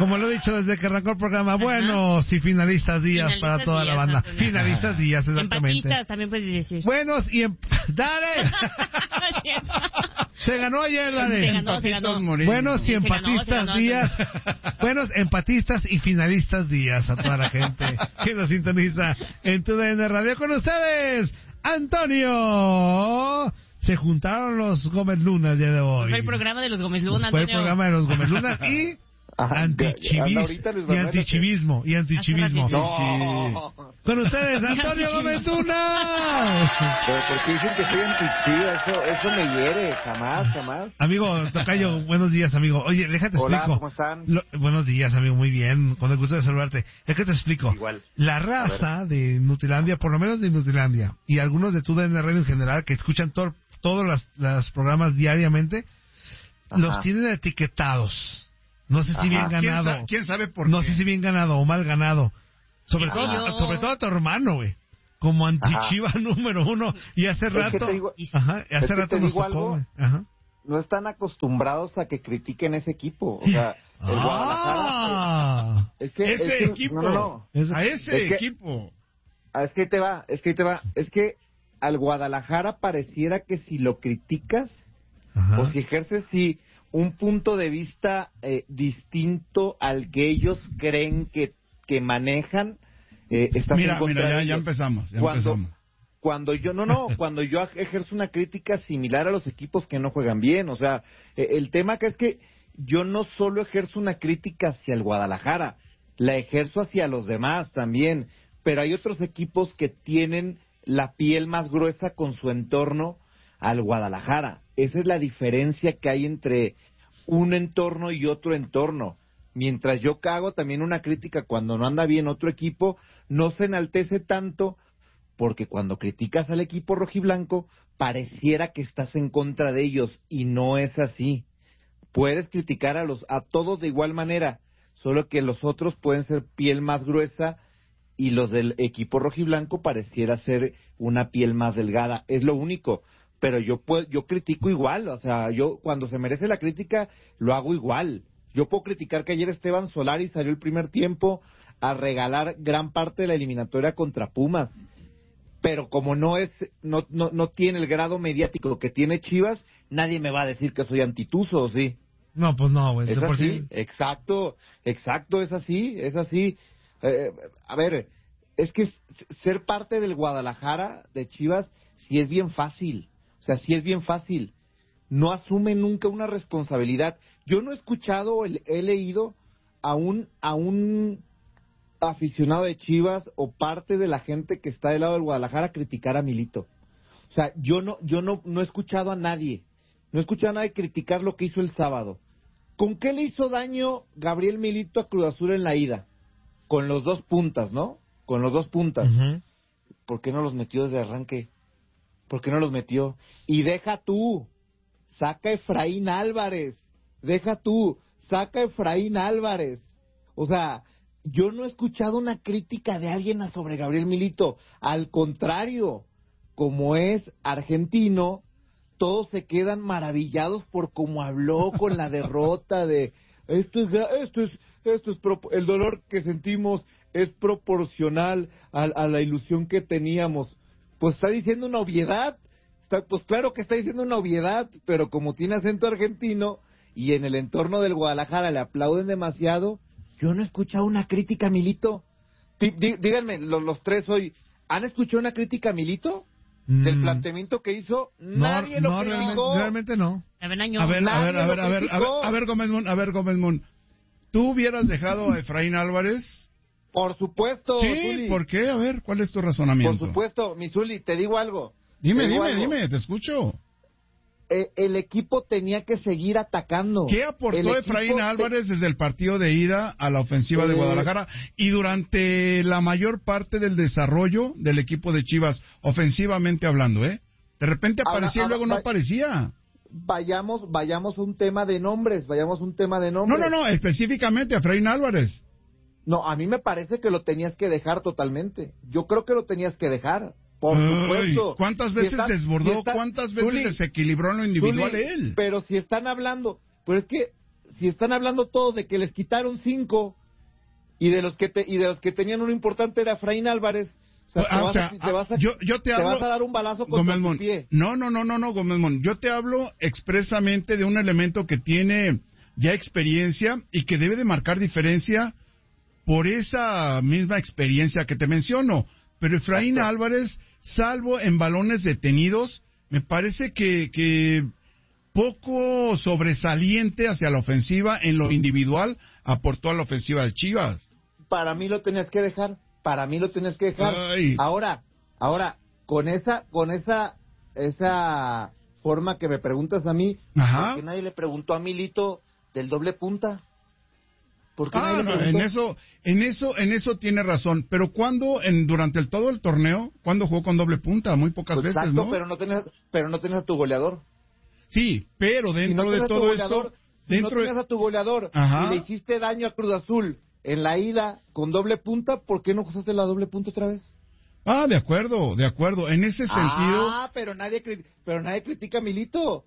Como lo he dicho desde que arrancó el programa, buenos y finalistas días para toda la banda. Antonio. Finalistas días, exactamente. Empatistas también puedes decir. Buenos y... ¡Dale! Se ganó ayer, dale. Se ganó. Buenos y empatistas días. Buenos empatistas y finalistas días a toda la gente que nos sintoniza en TUDN Radio. Con ustedes, Antonio. Se juntaron los Gómez Luna el día de hoy. Fue el programa de los Gómez Luna, Fue Antonio. el programa de los Gómez Luna y... antichivismo. No. Con ustedes, Antonio Gómez Luna. Pero ¿por qué dicen que soy antichivas? Eso me hiere, jamás. Amigo Tocayo, buenos días, amigo. Oye, déjate Hola, explico. ¿cómo están? Buenos días, amigo, muy bien. Con el gusto de saludarte. Es que te explico. Igual. La raza de Nutilandia, por lo menos de Nutilandia, y algunos de TUDN Radio en general, que escuchan todos los programas diariamente, los tienen etiquetados. No sé si bien ganado. ¿Quién sabe por qué? No sé si bien ganado o mal ganado. Sobre todo a tu hermano, güey. Como antichiva número uno. Y hace rato... hace rato nos tocó, güey. No están acostumbrados a que critiquen ese equipo. O sea, el Guadalajara... ese equipo. No. A ese equipo. Es que ahí te va. Es que al Guadalajara pareciera que si lo criticas, o si ejerces un punto de vista distinto al que ellos creen que manejan, estás en contra de ellos. Ya empezamos. Cuando yo ejerzo una crítica similar a los equipos que no juegan bien, o sea, el tema que es que yo no solo ejerzo una crítica hacia el Guadalajara, la ejerzo hacia los demás también, pero hay otros equipos que tienen la piel más gruesa con su entorno al Guadalajara. Esa es la diferencia que hay entre un entorno y otro entorno. Mientras yo hago también una crítica cuando no anda bien otro equipo, no se enaltece tanto, porque cuando criticas al equipo rojiblanco, pareciera que estás en contra de ellos, y no es así. Puedes criticar a todos de igual manera, solo que los otros pueden ser piel más gruesa y los del equipo rojiblanco pareciera ser una piel más delgada. Es lo único. Pero yo critico igual, o sea, yo cuando se merece la crítica lo hago igual. Yo puedo criticar que ayer Esteban Solari salió el primer tiempo a regalar gran parte de la eliminatoria contra Pumas, pero como no tiene el grado mediático que tiene Chivas, nadie me va a decir que soy antituso, ¿sí? No, pues no, güey. Es así, exacto, es así. A ver, es que ser parte del Guadalajara, de Chivas, sí es bien fácil. O sea, sí es bien fácil. No asume nunca una responsabilidad. Yo no he escuchado, he leído a un aficionado de Chivas o parte de la gente que está del lado del Guadalajara criticar a Milito. O sea, yo no he escuchado a nadie. No he escuchado a nadie criticar lo que hizo el sábado. ¿Con qué le hizo daño Gabriel Milito a Cruz Azul en la ida? Con los dos puntas, ¿no? Con los dos puntas. ¿Por qué no los metió desde arranque? ¿Por qué no los metió? Y saca a Efraín Álvarez. Saca a Efraín Álvarez. O sea, yo no he escuchado una crítica de alguien sobre Gabriel Milito. Al contrario, como es argentino, todos se quedan maravillados por cómo habló con la derrota de... el dolor que sentimos es proporcional a la ilusión que teníamos. Pues está diciendo una obviedad, pues claro que está diciendo una obviedad, pero como tiene acento argentino y en el entorno del Guadalajara le aplauden demasiado, yo no he escuchado una crítica a Milito. Díganme, los tres hoy, ¿han escuchado una crítica a Milito? Del planteamiento que hizo, nadie lo criticó. Realmente no. A ver, Gómez Moon, ¿tú hubieras dejado a Efraín Álvarez? Por supuesto, Sí, Zuli. ¿por qué? A ver, ¿cuál es tu razonamiento? Por supuesto, mi Zuli, te digo algo. Dime, te escucho. El equipo tenía que seguir atacando. ¿Qué aportó Efraín Álvarez desde el partido de ida a la ofensiva de Guadalajara y durante la mayor parte del desarrollo del equipo de Chivas, ofensivamente hablando, De repente aparecía y luego no aparecía. Vayamos a un tema de nombres, No, específicamente a Efraín Álvarez. No, a mí me parece que lo tenías que dejar totalmente. Yo creo que lo tenías que dejar. Por supuesto. ¿Cuántas veces desbordó? ¿Cuántas veces desequilibró en lo individual él? Pero si están hablando, pero es que si están hablando todos de que les quitaron 5 y de los que tenían uno importante era Efraín Álvarez, yo te vas a dar un balazo contra tu pie. No, Gómez Mon. Yo te hablo expresamente de un elemento que tiene ya experiencia y que debe de marcar diferencia por esa misma experiencia que te menciono. Pero Efraín Álvarez, salvo en balones detenidos, me parece que poco sobresaliente hacia la ofensiva en lo individual aportó a la ofensiva de Chivas. Para mí lo tenías que dejar. Ay. Ahora, con esa forma que me preguntas a mí, ¿por qué nadie le preguntó a Milito del doble punta? ¿Por qué nadie le preguntó? En eso tiene razón, pero durante todo el torneo, ¿cuándo jugó con doble punta? Muy pocas veces, ¿no? Pero no tenías a tu goleador. Sí, pero dentro de todo esto, no tenías a tu goleador y le hiciste daño a Cruz Azul en la ida con doble punta, ¿por qué no usaste la doble punta otra vez? De acuerdo. En ese sentido. Pero nadie critica a Milito.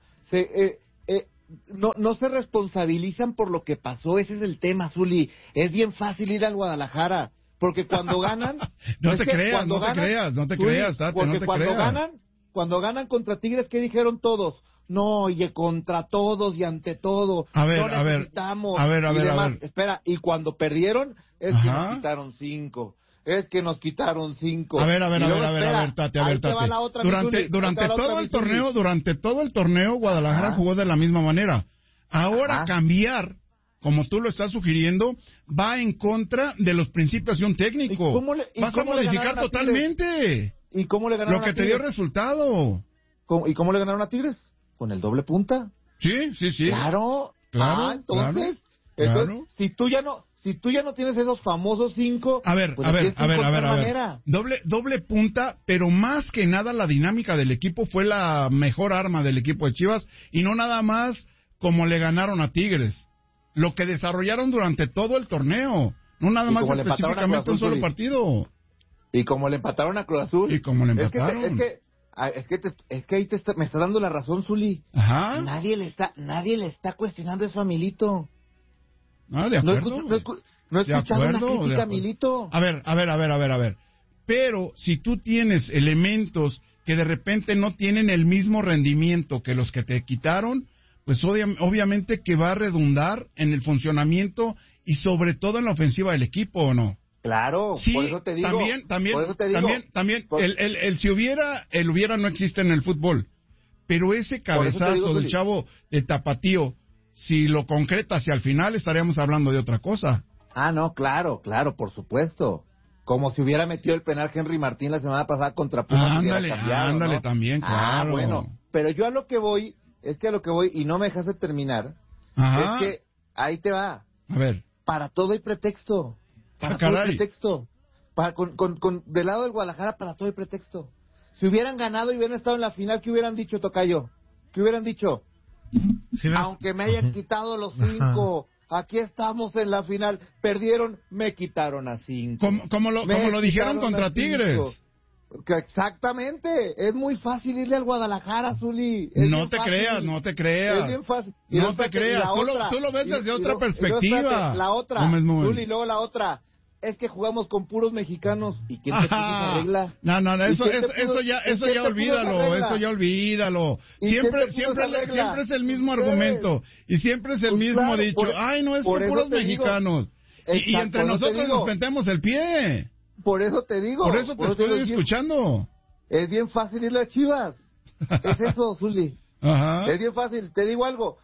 No se responsabilizan por lo que pasó. Ese es el tema, Zuli. Es bien fácil ir al Guadalajara, porque cuando ganan. no te creas, Tate. Cuando ganan contra Tigres, ¿qué dijeron todos? No, oye, contra todos y ante todo. A ver. Espera, y cuando perdieron, es que nos quitaron 5. A ver, Tate. Durante todo el torneo, Guadalajara jugó de la misma manera. Ahora cambiar, como tú lo estás sugiriendo, va en contra de los principios de un técnico. Vas a modificar totalmente. ¿Y cómo le ganaron lo que te dio resultado? ¿Y cómo le ganaron a Tigres? ¿Con el doble punta? Sí. Claro. Entonces, si tú ya no tienes esos famosos 5, a ver. Doble punta, pero más que nada la dinámica del equipo fue la mejor arma del equipo de Chivas y no nada más como le ganaron a Tigres. Lo que desarrollaron durante todo el torneo, no nada más específicamente un solo partido. Y como le empataron a Cruz Azul. Es que ahí me está dando la razón, Zuli. Nadie le está cuestionando eso a Milito. De acuerdo. No he escuchado una crítica a Milito. A ver. Pero si tú tienes elementos que de repente no tienen el mismo rendimiento que los que te quitaron, pues obviamente que va a redundar en el funcionamiento y sobre todo en la ofensiva del equipo, ¿o no? Claro, sí, por eso te digo. También, el si hubiera, el hubiera no existe en el fútbol. Pero ese cabezazo del chavo de Tapatío, si lo concreta hacia el final, estaríamos hablando de otra cosa. No, claro, por supuesto. Como si hubiera metido el penal Henry Martín la semana pasada contra Pumas. Ándale, también, claro. Bueno, pero yo a lo que voy, y no me dejas de terminar, es que ahí te va. A ver. Para todo hay pretexto. Todo hay pretexto. Del lado del Guadalajara, para todo hay pretexto. Si hubieran ganado y hubieran estado en la final, ¿qué hubieran dicho, Tocayo? ¿Qué hubieran dicho? Aunque me hayan quitado los 5, aquí estamos en la final. Perdieron, me quitaron a 5. Como lo dijeron contra Tigres. Exactamente. Es muy fácil irle al Guadalajara, Zuli. No te creas. Es bien fácil. No te creas. Tú lo ves desde otra perspectiva. La otra, Zuli, luego la otra. Es que jugamos con puros mexicanos. ¿Y quién te puso esa regla? No, eso ya olvídalo. Siempre es el mismo argumento. Y siempre es el mismo dicho. No es que puros mexicanos. Y entre nosotros nos pentemos el pie. Por eso te digo. Por eso te estoy escuchando. Es bien fácil irle a Chivas. Es eso, Zuli. Es bien fácil. Te digo algo.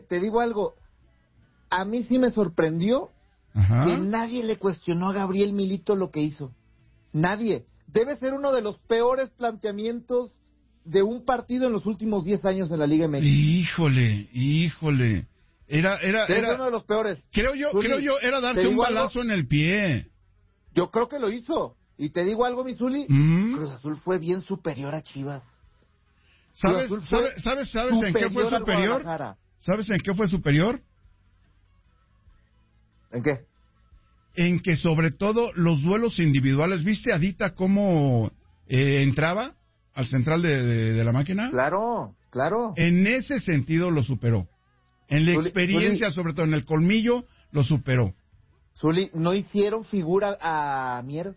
A mí sí me sorprendió que nadie le cuestionó a Gabriel Milito lo que hizo. Nadie. Debe ser uno de los peores planteamientos de un partido en los últimos 10 años de la Liga MX. Híjole. Era uno de los peores. Creo yo, era darse un balazo en el pie. Yo creo que lo hizo. Y te digo algo, mi Zuli. Cruz Azul fue bien superior a Chivas. ¿Sabes en qué fue superior? ¿Sabes en qué fue superior? ¿En qué? En que sobre todo los duelos individuales, ¿viste a Dita cómo entraba al central de la máquina? Claro. En ese sentido lo superó. En la experiencia, sobre todo en el colmillo, lo superó. Zuli, no hicieron figura a Mier.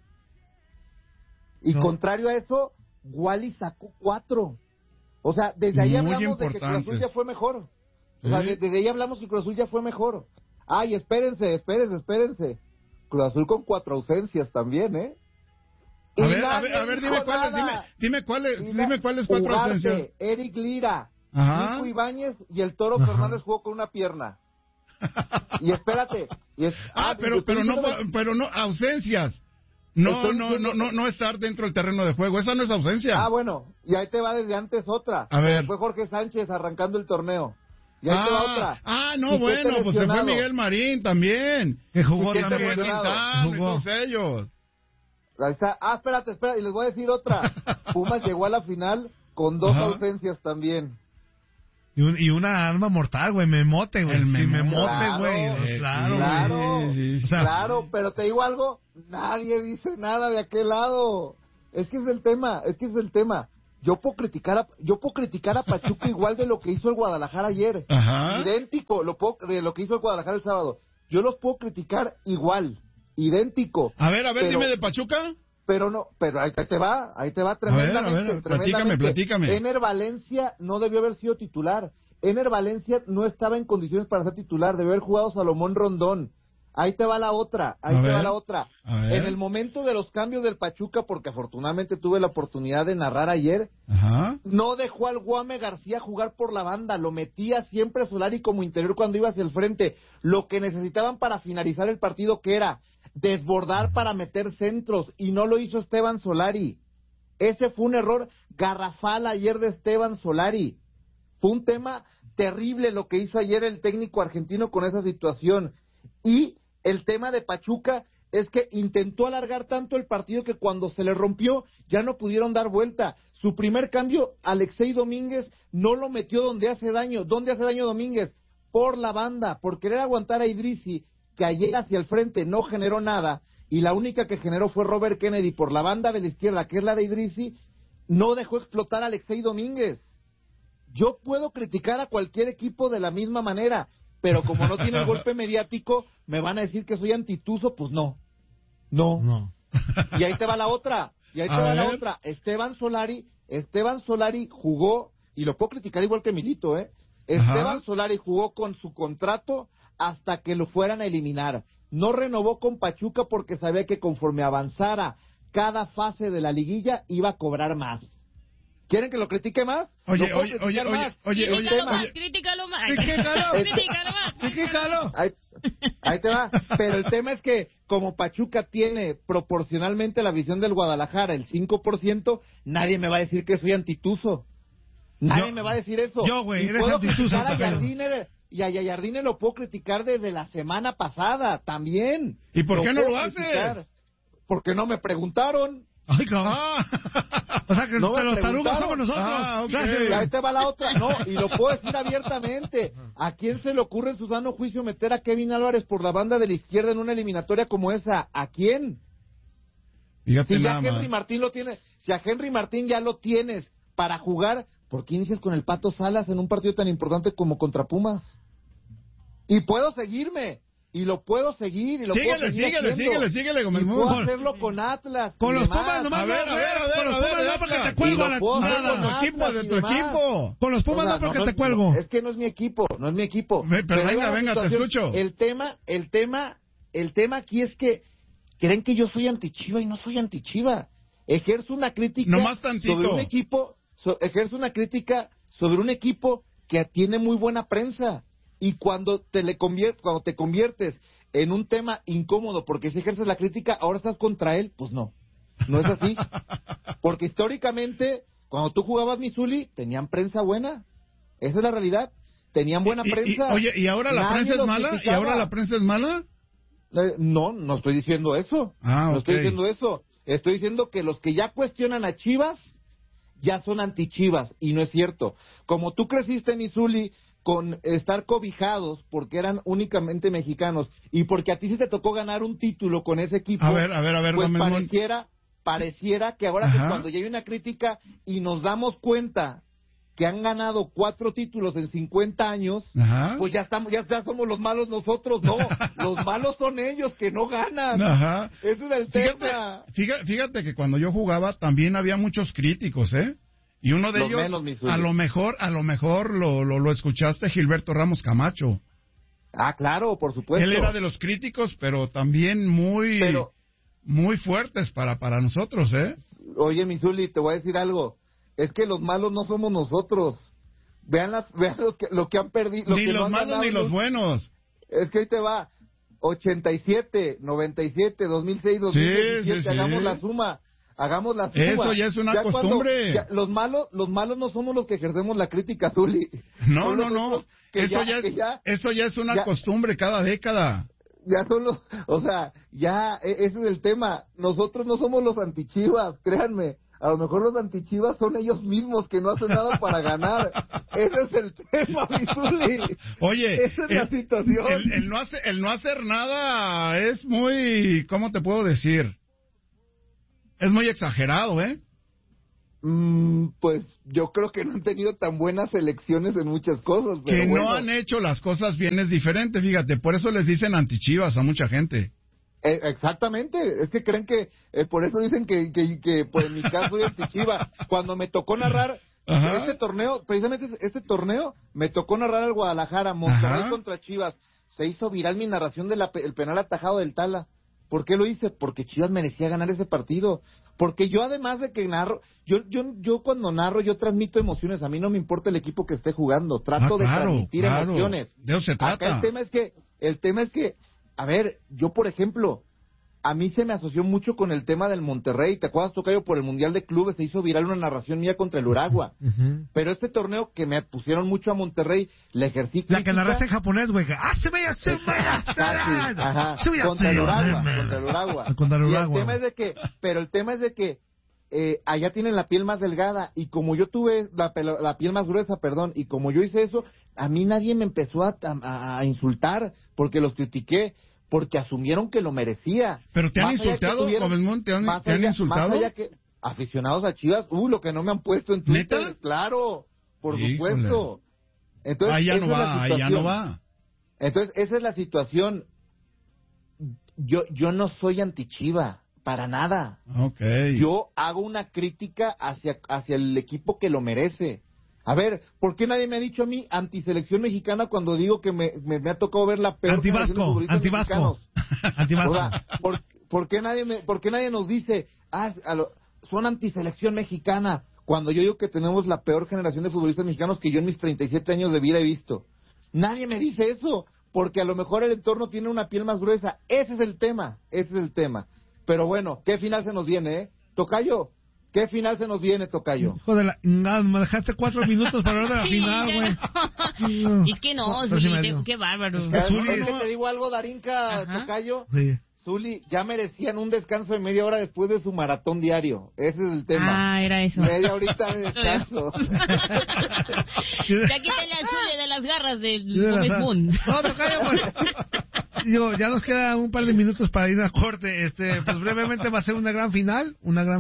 Y contrario a eso, Wally sacó 4. O sea, desde ahí Muy hablamos de que Cruz Azul ya fue mejor. O sea, desde ahí hablamos que Cruz Azul ya fue mejor. Ay, espérense. Cruz Azul con 4 ausencias también, ¿eh? A ver, dime cuáles 4 ausencias. Eric Lira, Ajá. Nico Ibáñez y el Toro Fernández jugó con una pierna. Y espérate. Pero no, ausencias. No estar dentro del terreno de juego. Esa no es ausencia. Bueno, y ahí te va desde antes otra. A ver. Fue Jorge Sánchez arrancando el torneo. Y ahí te va otra. Pues se fue Miguel Marín también. Que jugó Quiquete también. lesionado. Y todos ellos. Ahí está. Espérate, y les voy a decir otra. Pumas llegó a la final con 2 ausencias también. Y una arma mortal, güey, Memote, güey. Memote, güey. Claro, sí. Claro, pero te digo algo, nadie dice nada de aquel lado. Es que es el tema. Yo puedo criticar a Pachuca igual de lo que hizo el Guadalajara ayer. Ajá. Idéntico de lo que hizo el Guadalajara el sábado. Yo los puedo criticar igual, idéntico. A ver, dime de Pachuca. Pero ahí te va tremendamente. Platícame. Ener Valencia no debió haber sido titular. Ener Valencia no estaba en condiciones para ser titular, debió haber jugado Salomón Rondón. Ahí te va la otra. En el momento de los cambios del Pachuca, porque afortunadamente tuve la oportunidad de narrar ayer, no dejó al Guame García jugar por la banda, lo metía siempre Solari como interior cuando iba hacia el frente. Lo que necesitaban para finalizar el partido, que era desbordar para meter centros, y no lo hizo Esteban Solari. Ese fue un error garrafal ayer de Esteban Solari. Fue un tema terrible lo que hizo ayer el técnico argentino con esa situación. Y el tema de Pachuca es que intentó alargar tanto el partido que cuando se le rompió ya no pudieron dar vuelta. Su primer cambio, Alexei Domínguez, no lo metió donde hace daño. ¿Dónde hace daño Domínguez? Por la banda, por querer aguantar a Idrissi, que ayer hacia el frente no generó nada, y la única que generó fue Robert Kennedy por la banda de la izquierda, que es la de Idrissi. No dejó explotar a Alexei Domínguez. Yo puedo criticar a cualquier equipo de la misma manera, pero como no tiene el golpe mediático, me van a decir que soy antituso, pues no. Y ahí te va la otra. Esteban Solari jugó, y lo puedo criticar igual que Milito, Esteban Solari jugó con su contrato hasta que lo fueran a eliminar. No renovó con Pachuca porque sabía que conforme avanzara cada fase de la liguilla iba a cobrar más. ¿Quieren que lo critique más? Oye. Critícalo más. Ahí te va. Pero el tema es que como Pachuca tiene proporcionalmente la visión del Guadalajara, el 5%, nadie me va a decir que soy antituso. Nadie me va a decir eso. Yo, güey, eres puedo antituso. criticar a Jardine, y a Jardine lo puedo criticar desde la semana pasada también. ¿Y por qué no lo haces? Porque no me preguntaron. Ay, cabrón. O sea, que no los tarugas somos nosotros. Okay. Y ahí te va la otra. No, y lo puedo decir abiertamente. ¿A quién se le ocurre en su sano juicio meter a Kevin Álvarez por la banda de la izquierda en una eliminatoria como esa? ¿A quién? Fíjate Si ya Henry Martín lo tiene, si a Henry Martín ya lo tienes para jugar, ¿por qué inicias con el Pato Salas en un partido tan importante como contra Pumas? Y puedo seguirme. Y lo puedo seguir, y lo puedo seguir haciendo. Síguele, Gómez. Y puedo hacerlo con Atlas. Con los Pumas nomás. A ver, con los Pumas no porque te cuelgo de tu equipo. Con los Pumas no porque te cuelgo. Es que no es mi equipo. Pero venga, te escucho. El tema aquí es que creen que yo soy antichiva y no soy antichiva. Ejerzo una crítica sobre un equipo, sobre un equipo que tiene muy buena prensa. Y cuando te conviertes en un tema incómodo porque si ejerces la crítica, ahora estás contra él, pues no es así. Porque históricamente, cuando tú jugabas Missouli, tenían prensa buena. Esa es la realidad. Tenían buena prensa. Oye, ¿y ahora la prensa es mala? ¿Y ahora la prensa es mala? No estoy diciendo eso. Estoy diciendo eso. Estoy diciendo que los que ya cuestionan a Chivas, ya son antichivas, y no es cierto. Como tú creciste en Missouli con estar cobijados porque eran únicamente mexicanos y porque a ti sí te tocó ganar un título con ese equipo, a ver, pues pareciera que ahora que cuando ya hay una crítica y nos damos cuenta que han ganado 4 títulos en 50 años, Ajá. pues ya somos los malos nosotros, no, los malos son ellos que no ganan. Ajá. Ese es el tema. Fíjate que cuando yo jugaba también había muchos críticos, ¿eh? Y uno de Los ellos, menos, mi Zuli. a lo mejor lo escuchaste, Gilberto Ramos Camacho. Ah, claro, por supuesto. Él era de los críticos, pero también muy fuertes para nosotros, ¿eh? Oye, mi Zuli, te voy a decir algo. Es que los malos no somos nosotros. Vean lo que han perdido. Ni los malos ni los buenos. Es que ahí te va. 87, 97, 2006, 2017. Sí. Hagamos la suma. Eso ya es una costumbre. Los malos no somos los que ejercemos la crítica, Zuli. No. Eso Eso ya es una costumbre cada década. Ya son los, o sea, ese es el tema. Nosotros no somos los antichivas, créanme. A lo mejor los antichivas son ellos mismos que no hacen nada para ganar. Ese es el tema, mi Zuli. Oye, esa es la situación. El no hacer nada es muy, ¿cómo te puedo decir? Es muy exagerado, ¿eh? Pues yo creo que no han tenido tan buenas elecciones en muchas cosas. Pero que bueno. no han hecho las cosas bien es diferente, fíjate. Por eso les dicen antichivas a mucha gente. Exactamente, es que creen que, por eso dicen que pues en mi caso soy antichiva. Cuando me tocó narrar este torneo, precisamente este torneo, me tocó narrar al Guadalajara, Monterrey contra Chivas. Se hizo viral mi narración del penal atajado del Tala. ¿Por qué lo hice? Porque Chivas merecía ganar ese partido. Porque yo, además de que narro, yo cuando narro, yo transmito emociones. A mí no me importa el equipo que esté jugando. Trato de transmitir emociones. De eso se trata. Acá el tema es que, a ver, yo por ejemplo, a mí se me asoció mucho con el tema del Monterrey. ¿Te acuerdas, Tocayo? Por el Mundial de Clubes se hizo viral una narración mía contra el Uragua. Pero este torneo que me pusieron mucho a Monterrey, le ejercí crítica. La que narraste en japonés, güey. Contra el Uragua. Y el tema es de que allá tienen la piel más delgada, y como yo tuve la piel más gruesa, y como yo hice eso, a mí nadie me empezó a insultar porque los critiqué, porque asumieron que lo merecía. ¿Pero te han insultado, Gomezmón? ¿Te han insultado? Más allá que aficionados a Chivas, lo que no me han puesto en Twitter, ¿Neta? Claro, por supuesto. Entonces, ahí ya no va. Entonces, esa es la situación. Yo no soy antichiva, para nada. Okay. Yo hago una crítica hacia el equipo que lo merece. A ver, ¿por qué nadie me ha dicho a mí antiselección mexicana cuando digo que me ha tocado ver la peor generación de futbolistas mexicanos? Antivasco. O sea, ¿por qué nadie nos dice, son antiselección mexicana, cuando yo digo que tenemos la peor generación de futbolistas mexicanos que yo en mis 37 años de vida he visto? Nadie me dice eso, porque a lo mejor el entorno tiene una piel más gruesa. Ese es el tema. Pero bueno, ¿qué final se nos viene, Tocayo? ¿Qué final se nos viene, Tocayo? Hijo de me dejaste 4 minutos para hablar de la final, güey. Es que no, Zuli, qué bárbaro. Es que te digo algo, Darinka, Tocayo. Sí. Zuli, ya merecían un descanso de media hora después de su maratón diario. Ese es el tema. Ah, era eso. Media horita de descanso. Ya quítale al Zuli de las garras del Gómez Moon. No, Tocayo, pues. Ya nos queda un par de minutos para ir a corte. Pues brevemente va a ser una gran final.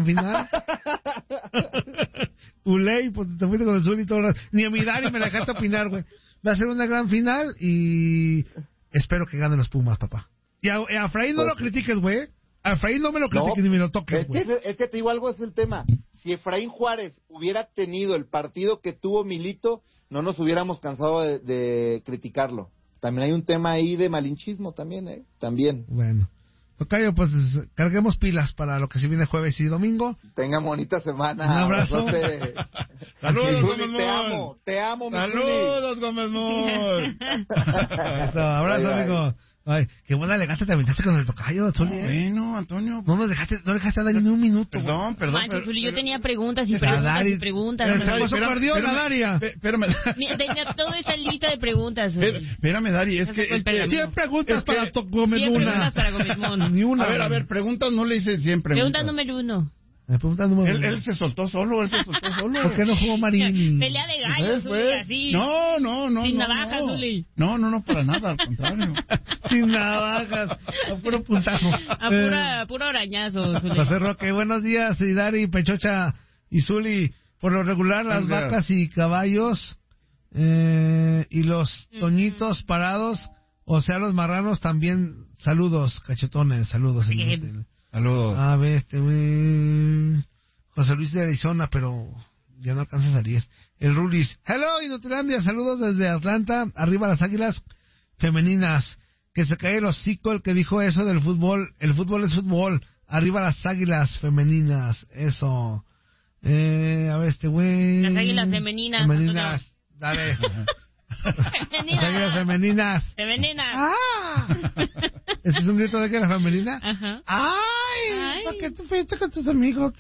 Uley, pues te fuiste con el Zuli todo el rato. Ni a mirar y me la dejaste opinar, güey. Va a ser una gran final y espero que ganen los Pumas, papá. Y a Efraín no lo critiques, güey. A Efraín no me lo critiques ni me lo toques, güey. Es que te digo algo, es el tema. Si Efraín Juárez hubiera tenido el partido que tuvo Milito, no nos hubiéramos cansado de criticarlo. También hay un tema ahí de malinchismo también, También. Bueno. Tocayo, pues carguemos pilas para lo que se viene jueves y domingo. Tenga bonita semana. Un abrazo. Saludos, Gómez Moon. Te amo, mi Saludos, Gómez Moon. Abrazo, amigo. Ay, qué buena elegante te aventaste con el Tocayo, Zuli. Bueno, Antonio. No dejaste a Dari ni un minuto. Perdón. Mancho, Zuli, yo tenía preguntas y preguntas. Perdió la Daria. Espérame. Tenía toda esta lista de preguntas, Zuli. Espérame, Dari, es que 100 preguntas para Gómez Moon. 100 preguntas para Gómez Moon. Ni una. A ver, preguntas no le hice 100 preguntas. Pregunta número 1. Él se soltó solo. ¿Por qué no jugó Marini? Pelea de gallos, Zuli, así. No. Sin navajas, Zuli. No, para nada, al contrario. Sin navajas, a puro puntazo. A puro arañazo, Zuli. José Roque, buenos días, Dari, Pechocha y Zuli. Por lo regular, las vacas y caballos y los toñitos parados, o sea, los marranos también. Saludos, cachetones, saludos. Saludos. A ver, José Luis de Arizona, pero ya no alcanza a salir. El Rulis. Hello, Inutilandia, saludos desde Atlanta. Arriba las Águilas femeninas. Que se cae el hocico el que dijo eso del fútbol. El fútbol es fútbol. Arriba las Águilas femeninas. Eso. A ver, güey. Las Águilas femeninas. Femeninas. Dale. Las Águilas femeninas. Femeninas. ¡Ah! ¿Este es un grito de que era femenina? Ajá. ¡Ay! ¿Por qué tú fuiste con tus amigos?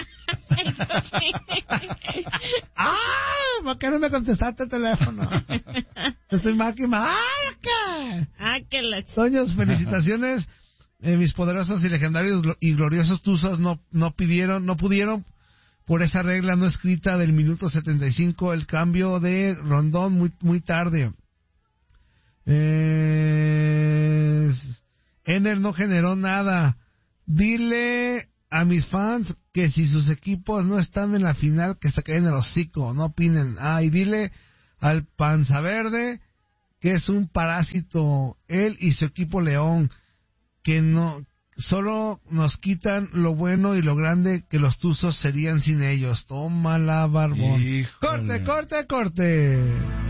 ¡Ay! ¿Por qué no me contestaste el teléfono? Estoy marca. Que la Toños, felicitaciones. Mis poderosos y legendarios y gloriosos Tuzos no pudieron por esa regla no escrita del minuto 75 el cambio de Rondón muy tarde. Ener no generó nada. Dile a mis fans que si sus equipos no están en la final, que se caen el hocico, no opinen. Y dile al Panza Verde que es un parásito, él y su equipo León, que no solo nos quitan lo bueno y lo grande que los Tuzos serían sin ellos. Tómala, barbón. Híjole. Corte.